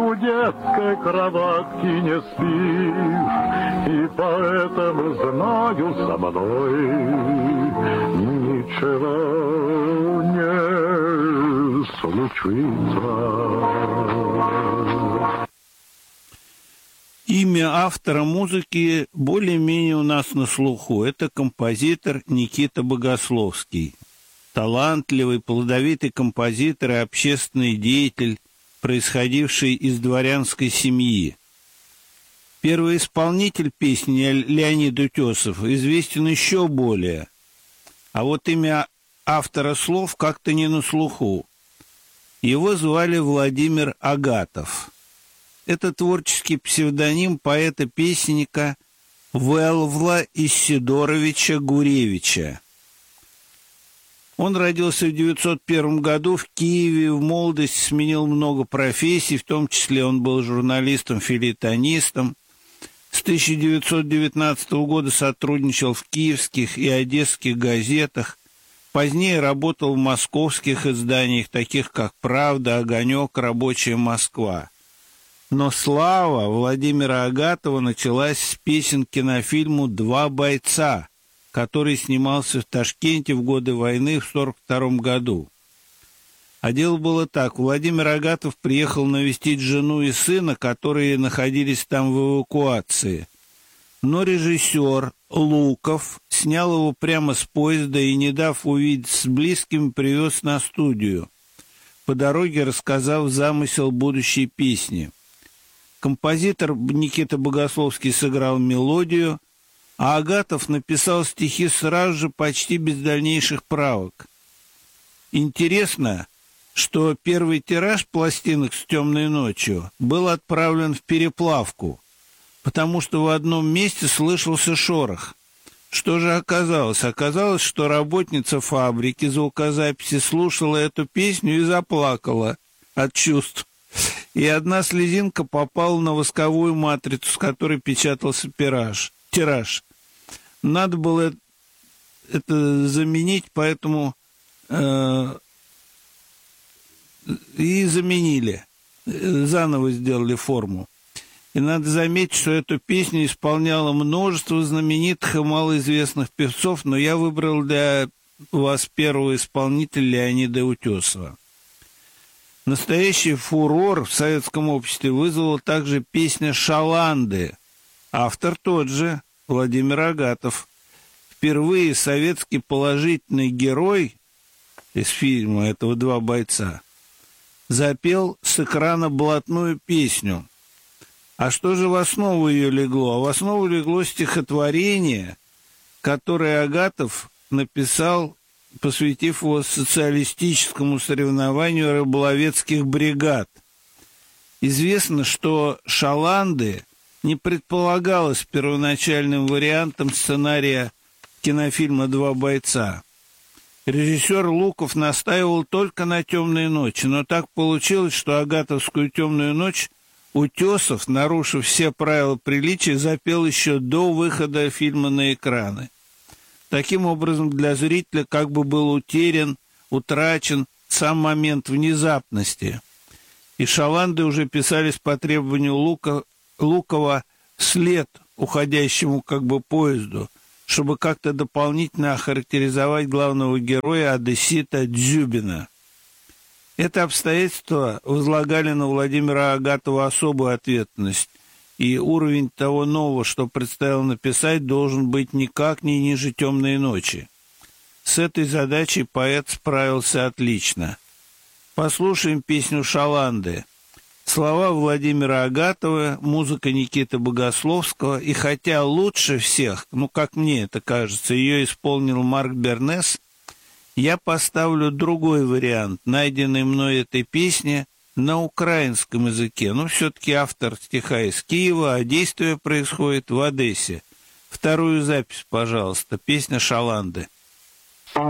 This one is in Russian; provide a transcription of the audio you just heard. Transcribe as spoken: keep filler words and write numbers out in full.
у детской кроватки не спишь, и поэтому знаю, со мной ничего не случится. Имя автора музыки более-менее у нас на слуху. Это композитор Никита Богословский. Талантливый, плодовитый композитор и общественный деятель, происходивший из дворянской семьи. Первый исполнитель песни Леонид Утесов известен еще более. А вот имя автора слов как-то не на слуху. Его звали Владимир Агатов. Это творческий псевдоним поэта-песенника Велвла Исидоровича Гуревича. Он родился в девятьсот первом году в Киеве, в молодости сменил много профессий, в том числе он был журналистом-фельетонистом. С тысяча девятьсот девятнадцатого года сотрудничал в киевских и одесских газетах, позднее работал в московских изданиях, таких как «Правда», «Огонек», «Рабочая Москва». Но слава Владимира Агатова началась с песен кинофильму «Два бойца», который снимался в Ташкенте в годы войны в сорок втором году. А дело было так. Владимир Агатов приехал навестить жену и сына, которые находились там в эвакуации. Но режиссер Луков снял его прямо с поезда и, не дав увидеться с близкими, привез на студию, по дороге рассказав замысел будущей песни. Композитор Никита Богословский сыграл мелодию, а Агатов написал стихи сразу же, почти без дальнейших правок. Интересно, что первый тираж пластинок «С темной ночью» был отправлен в переплавку, потому что в одном месте слышался шорох. Что же оказалось? Оказалось, что работница фабрики звукозаписи слушала эту песню и заплакала от чувств. И одна слезинка попала на восковую матрицу, с которой печатался пираж, тираж. Надо было это заменить, поэтому э, и заменили. Заново сделали форму. И надо заметить, что эту песню исполняло множество знаменитых и малоизвестных певцов, но я выбрал для вас первого исполнителя Леонида Утесова. Настоящий фурор в советском обществе вызвала также песня «Шаланды». Автор тот же, Владимир Агатов. Впервые советский положительный герой из фильма этого «Два бойца» запел с экрана блатную песню. А что же в основу ее легло? А в основу легло стихотворение, которое Агатов написал, посвятив его социалистическому соревнованию рыболовецких бригад. Известно, что «Шаланды» не предполагалось первоначальным вариантом сценария кинофильма «Два бойца». Режиссер Луков настаивал только на «Темной ночи», но так получилось, что агатовскую «Темную ночь» Утесов, нарушив все правила приличия, запел еще до выхода фильма на экраны. Таким образом, для зрителя как бы был утерян, утрачен сам момент внезапности. И «Шаланды» уже писались по требованию Лука, Лукова вслед уходящему как бы поезду, чтобы как-то дополнительно охарактеризовать главного героя одессита Дзюбина. Это обстоятельство возлагали на Владимира Агатова особую ответственность, и уровень того нового, что предстояло написать, должен быть никак не ниже «Темной ночи». С этой задачей поэт справился отлично. Послушаем песню «Шаланды». Слова Владимира Агатова, музыка Никиты Богословского, и хотя лучше всех, ну, как мне это кажется, ее исполнил Марк Бернес, я поставлю другой вариант, найденный мной этой песни на украинском языке. Но все-таки автор стиха из Киева, а действие происходит в Одессе. Вторую запись, пожалуйста, песня «Шаланды».